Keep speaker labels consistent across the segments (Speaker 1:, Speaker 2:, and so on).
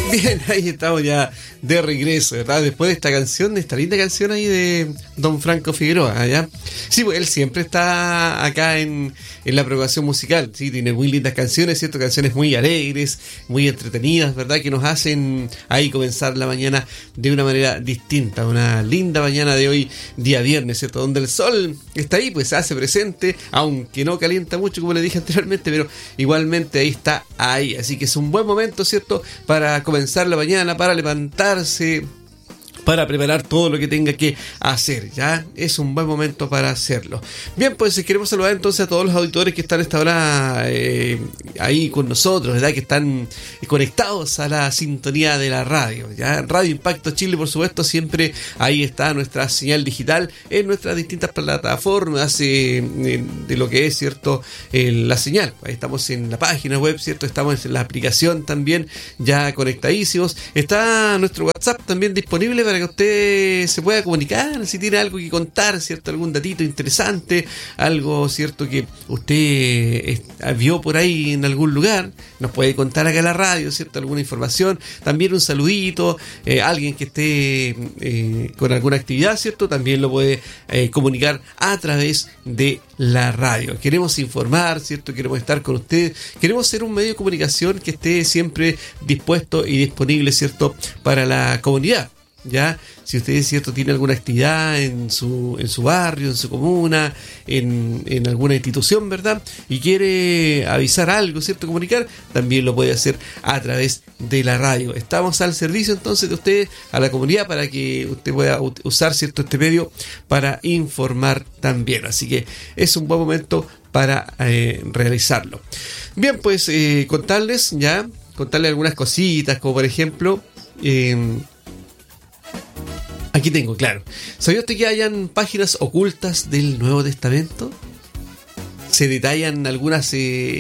Speaker 1: Bien, ahí estamos ya de regreso, ¿verdad? Después de esta canción, esta linda canción ahí de Don Franco Figueroa, ¿ya? Sí, pues él siempre está acá en la programación musical, sí, tiene muy lindas canciones, ¿cierto? Canciones muy alegres, muy entretenidas, ¿verdad? Que nos hacen ahí comenzar la mañana de una manera distinta, una linda mañana de hoy, día viernes, ¿cierto? Donde el sol está ahí, pues se hace presente, aunque no calienta mucho, como le dije anteriormente, pero igualmente ahí está, ahí, así que es un buen momento, ¿cierto? Para comenzar la mañana, para levantarse, para preparar todo lo que tenga que hacer, ¿ya? Es un buen momento para hacerlo. Bien, pues queremos saludar entonces a todos los auditores que están a esta hora ahí con nosotros, ¿verdad? Que están conectados a la sintonía de la radio, ¿ya? Radio Impacto Chile, por supuesto, siempre ahí está nuestra señal digital en nuestras distintas plataformas de lo que es, ¿cierto? La señal. Ahí estamos en la página web, ¿cierto? Estamos en la aplicación también, ya conectadísimos. Está nuestro WhatsApp también disponible para que usted se pueda comunicar, si tiene algo que contar, ¿cierto? Algún datito interesante, algo, ¿cierto? Que usted vio por ahí en algún lugar, nos puede contar acá en la radio, ¿cierto? Alguna información, también un saludito, alguien que esté con alguna actividad, ¿cierto? También lo puede comunicar a través de la radio. Queremos informar, ¿cierto? Queremos estar con usted, queremos ser un medio de comunicación que esté siempre dispuesto y disponible, ¿cierto? Para la comunidad. Ya, si usted, cierto, tiene alguna actividad en su barrio, en su comuna, en alguna institución, ¿verdad? Y quiere avisar algo, ¿cierto? Comunicar, también lo puede hacer a través de la radio. Estamos al servicio entonces de usted, a la comunidad, para que usted pueda usar, ¿cierto?, este medio para informar también. Así que es un buen momento para realizarlo. Bien, pues contarles algunas cositas, como por ejemplo... Aquí tengo, claro. ¿Sabía usted que hayan páginas ocultas del Nuevo Testamento? Se detallan algunas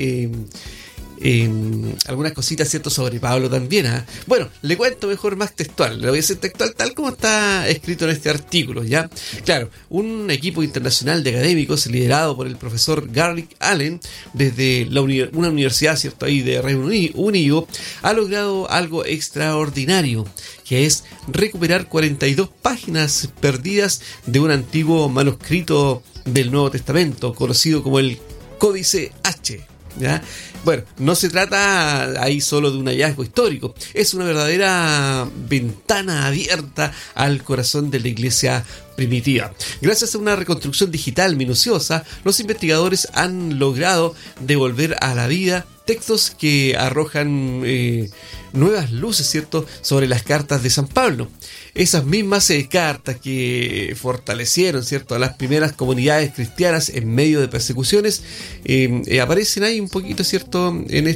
Speaker 1: algunas cositas, ¿cierto?, sobre Pablo también, ¿eh? Bueno, le cuento mejor más textual. Le voy a decir textual tal como está escrito en este artículo, ¿ya? Claro, un equipo internacional de académicos liderado por el profesor Garrick Allen desde una universidad, ¿cierto?, ahí de Reino Unido, ha logrado algo extraordinario, que es recuperar 42 páginas perdidas de un antiguo manuscrito del Nuevo Testamento, conocido como el Códice H, ¿ya? Bueno, no se trata ahí solo de un hallazgo histórico, es una verdadera ventana abierta al corazón de la iglesia primitiva. Gracias a una reconstrucción digital minuciosa, los investigadores han logrado devolver a la vida textos que arrojan nuevas luces, ¿cierto?, sobre las cartas de San Pablo. Esas mismas cartas que fortalecieron, ¿cierto?, a las primeras comunidades cristianas en medio de persecuciones, aparecen ahí un poquito, ¿cierto?, en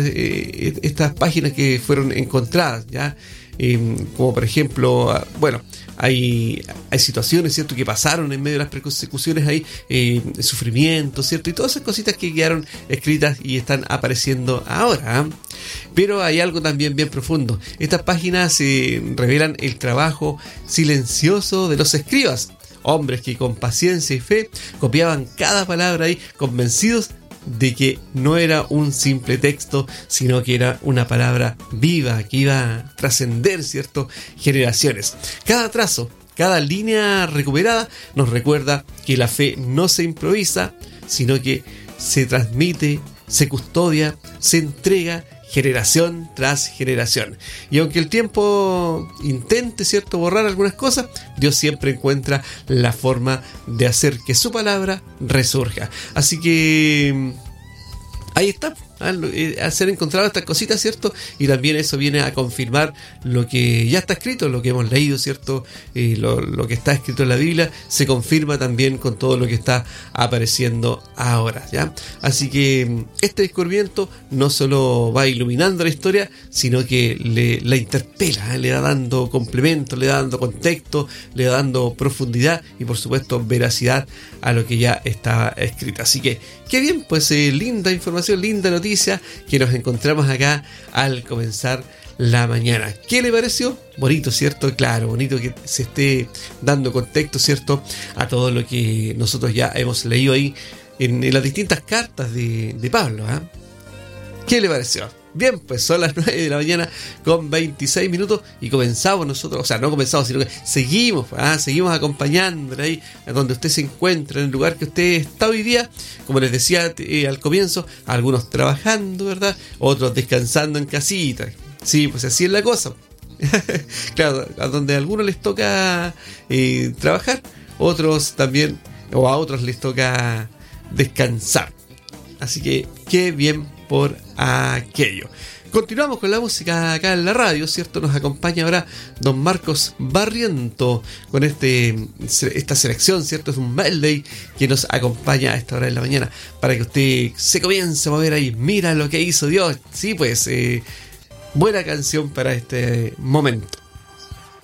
Speaker 1: estas páginas que fueron encontradas, ¿ya? Como por ejemplo, bueno, hay situaciones, ¿cierto?, que pasaron en medio de las persecuciones, hay sufrimiento, ¿cierto?, y todas esas cositas que quedaron escritas y están apareciendo ahora, ¿eh? Pero hay algo también bien profundo. Estas páginas revelan el trabajo silencioso de los escribas, hombres que con paciencia y fe copiaban cada palabra ahí, convencidos de que no era un simple texto, sino que era una palabra viva que iba a trascender, ¿cierto?, generaciones. Cada trazo, cada línea recuperada nos recuerda que la fe no se improvisa, sino que se transmite, se custodia, se entrega generación tras generación. Y aunque el tiempo intente, ¿cierto?, borrar algunas cosas, Dios siempre encuentra la forma de hacer que su palabra resurja. Así que ahí está, al ser encontrado estas cositas, ¿cierto? Y también eso viene a confirmar lo que ya está escrito, lo que hemos leído, ¿cierto? Lo que está escrito en la Biblia se confirma también con todo lo que está apareciendo ahora, ¿ya? Así que este descubrimiento no solo va iluminando la historia, sino que la interpela, le da dando complemento, le da dando contexto, le da dando profundidad y por supuesto veracidad a lo que ya está escrito. Así que qué bien, pues linda información, linda noticia que nos encontramos acá al comenzar la mañana. ¿Qué le pareció? Bonito, ¿cierto? Claro, bonito que se esté dando contexto, ¿cierto?, a todo lo que nosotros ya hemos leído ahí en las distintas cartas de Pablo, ¿eh? ¿Qué le pareció? Bien, pues son las 9 de la mañana con 26 minutos y comenzamos nosotros, o sea, no comenzamos, sino que seguimos acompañándole ahí a donde usted se encuentra, en el lugar que usted está hoy día. Como les decía al comienzo, algunos trabajando, ¿verdad? Otros descansando en casita. Sí, pues así es la cosa. Claro, a donde a algunos les toca trabajar, otros también, o a otros les toca descansar. Así que qué bien por aquello. Continuamos con la música acá en la radio, ¿cierto? Nos acompaña ahora don Marcos Barriento con esta selección, ¿cierto? Es un medley que nos acompaña a esta hora de la mañana para que usted se comience a mover ahí. Mira lo que hizo Dios. Sí, pues, buena canción para este momento.